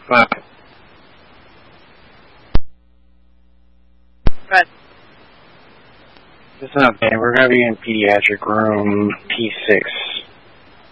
But it's not bad. We're going to be in pediatric room P6.